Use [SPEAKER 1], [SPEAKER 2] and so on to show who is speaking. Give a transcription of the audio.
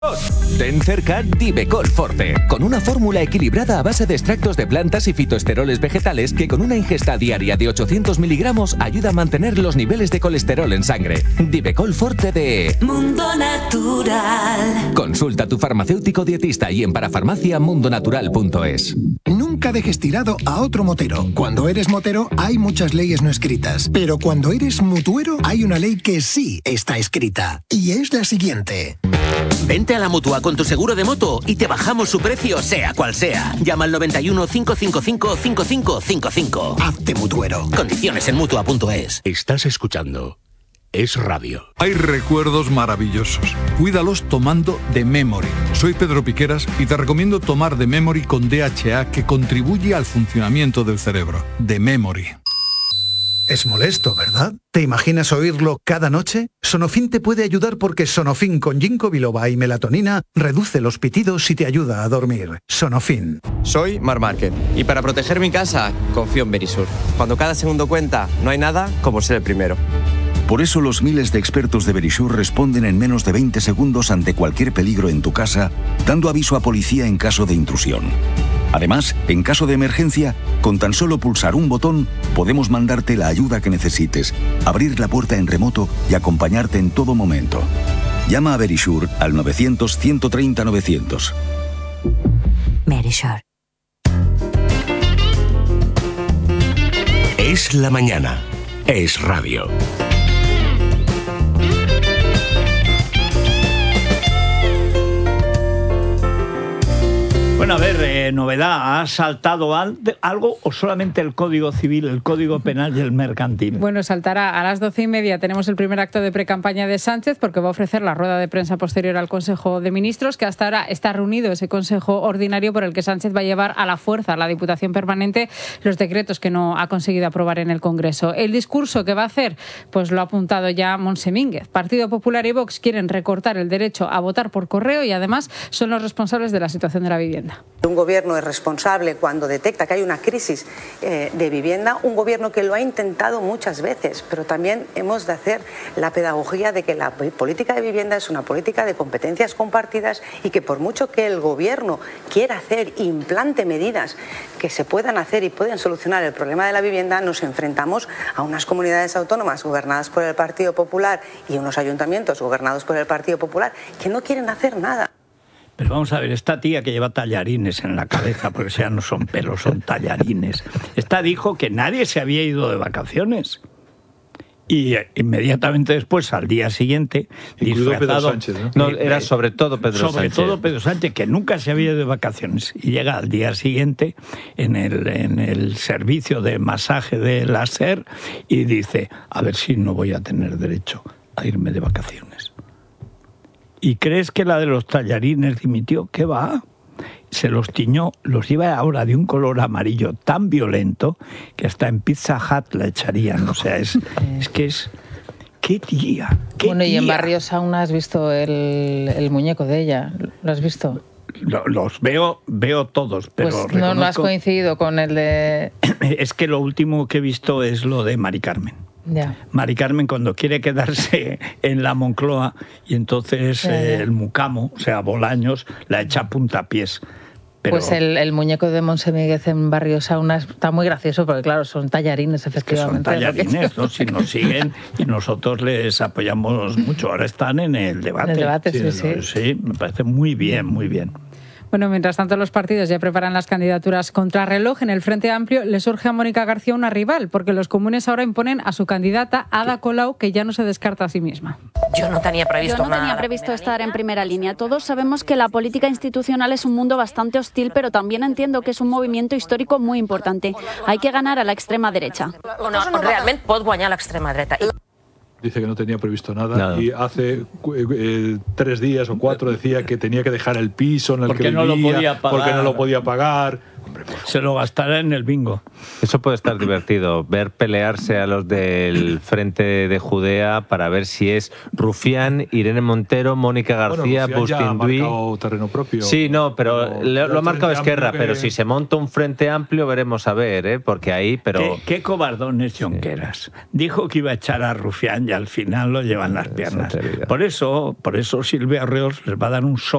[SPEAKER 1] Ten cerca Divecol Forte, con una fórmula equilibrada a base de extractos de plantas y fitoesteroles vegetales que con una ingesta diaria de 800 miligramos ayuda a mantener los niveles de colesterol en sangre. Divecol Forte de
[SPEAKER 2] Mundo Natural.
[SPEAKER 1] Consulta a tu farmacéutico dietista y en parafarmaciamundonatural.es.
[SPEAKER 3] Nunca dejes tirado a otro motero. Cuando eres motero hay muchas leyes no escritas, pero cuando eres mutuero hay una ley que sí está escrita, y es la siguiente.
[SPEAKER 4] Vente a la Mutua con tu seguro de moto y te bajamos su precio sea cual sea. Llama al 91 555 5555.
[SPEAKER 3] Hazte mutuero.
[SPEAKER 4] Condiciones en Mutua.es.
[SPEAKER 5] Estás escuchando Es Radio.
[SPEAKER 6] Hay recuerdos maravillosos. Cuídalos tomando The Memory. Soy Pedro Piqueras y te recomiendo tomar The Memory con DHA, que contribuye al funcionamiento del cerebro. The Memory.
[SPEAKER 7] Es molesto, ¿verdad? ¿Te imaginas oírlo cada noche? Sonofin te puede ayudar porque Sonofin con ginkgo biloba y melatonina reduce los pitidos y te ayuda a dormir. Sonofin.
[SPEAKER 8] Soy Marc Márquez y para proteger mi casa confío en Verisur. Cuando cada segundo cuenta, no hay nada como ser el primero.
[SPEAKER 9] Por eso los miles de expertos de Verisur responden en menos de 20 segundos ante cualquier peligro en tu casa, dando aviso a policía en caso de intrusión. Además, en caso de emergencia, con tan solo pulsar un botón, podemos mandarte la ayuda que necesites, abrir la puerta en remoto y acompañarte en todo momento. Llama a Verisur al 900-130-900.
[SPEAKER 2] Verisur.
[SPEAKER 5] Es la mañana. Es Radio.
[SPEAKER 10] Bueno, a ver, novedad, ¿ha saltado algo o solamente el Código Civil, el Código Penal y el Mercantil?
[SPEAKER 11] Bueno, saltará a las 12:30. Tenemos el primer acto de precampaña de Sánchez, porque va a ofrecer la rueda de prensa posterior al Consejo de Ministros, que hasta ahora está reunido ese Consejo Ordinario por el que Sánchez va a llevar a la fuerza a la Diputación Permanente los decretos que no ha conseguido aprobar en el Congreso. El discurso que va a hacer, pues lo ha apuntado ya Montse Mínguez. Partido Popular y Vox quieren recortar el derecho a votar por correo y además son los responsables de la situación de la vivienda.
[SPEAKER 12] Un gobierno es responsable cuando detecta que hay una crisis de vivienda, un gobierno que lo ha intentado muchas veces, pero también hemos de hacer la pedagogía de que la política de vivienda es una política de competencias compartidas y que por mucho que el gobierno quiera hacer, implante medidas que se puedan hacer y pueden solucionar el problema de la vivienda, nos enfrentamos a unas comunidades autónomas gobernadas por el Partido Popular y unos ayuntamientos gobernados por el Partido Popular que no quieren hacer nada.
[SPEAKER 10] Pero vamos a ver, esta tía que lleva tallarines en la cabeza, porque ya no son pelos, son tallarines. Esta dijo que nadie se había ido de vacaciones. Y inmediatamente después, al día siguiente,
[SPEAKER 13] incluido Pedro Sánchez, ¿no? No, era sobre todo Pedro Sánchez.
[SPEAKER 10] Sobre todo Pedro Sánchez, que nunca se había ido de vacaciones. Y llega al día siguiente en el servicio de masaje de láser y dice, a ver si no voy a tener derecho a irme de vacaciones. ¿Y crees que la de los tallarines dimitió? ¿Qué va? Se los tiñó, los lleva ahora de un color amarillo tan violento que hasta en Pizza Hut la echarían. O sea, es que es... ¡Qué tía! ¡Qué
[SPEAKER 11] bueno, y
[SPEAKER 10] tía!
[SPEAKER 11] en Barrio Sauna has visto el muñeco de ella. ¿Lo has visto?
[SPEAKER 10] Los veo todos, pero
[SPEAKER 11] pues no has coincidido con el de...
[SPEAKER 10] Es que lo último que he visto es lo de Mari Carmen.
[SPEAKER 11] Ya.
[SPEAKER 10] Mari Carmen cuando quiere quedarse en la Moncloa y entonces el mucamo, o sea, Bolaños, la echa a puntapiés. Pero... Pues
[SPEAKER 11] el muñeco de Montse Mínguez en Barrio Sauna está muy gracioso porque, claro, son tallarines, efectivamente.
[SPEAKER 10] Son tallarines, ¿no? Si nos siguen y nosotros les apoyamos mucho. Ahora están en el debate.
[SPEAKER 11] En el debate, sí.
[SPEAKER 10] Sí, me parece muy bien, muy bien.
[SPEAKER 11] Bueno, mientras tanto los partidos ya preparan las candidaturas contrarreloj. En el Frente Amplio le surge a Mónica García una rival, porque los comunes ahora imponen a su candidata, Ada Colau, que ya no se descarta a sí misma.
[SPEAKER 14] Yo no tenía previsto estar en primera línea. Todos sabemos que la política institucional es un mundo bastante hostil, pero también entiendo que es un movimiento histórico muy importante. Hay que ganar a la extrema derecha.
[SPEAKER 15] Realmente pot guanyar l'extrema dreta.
[SPEAKER 13] Dice que no tenía previsto nada. Y hace 3 días o 4 decía que tenía que dejar el piso en el que vivía porque no lo podía pagar. Hombre,
[SPEAKER 10] Se lo gastará en el bingo.
[SPEAKER 16] Eso puede estar divertido, ver pelearse a los del Frente de Judea para ver si es Rufián, Irene Montero, Mónica García, Bustin Dui.
[SPEAKER 13] Terreno propio.
[SPEAKER 16] Sí, no, pero lo ha marcado Esquerra, pero si se monta un Frente Amplio veremos a ver, porque ahí... pero
[SPEAKER 10] ¿Qué cobardón es Junqueras? Dijo que iba a echar a Rufián y al final lo llevan las piernas. Por eso Silvia Reos les va a dar un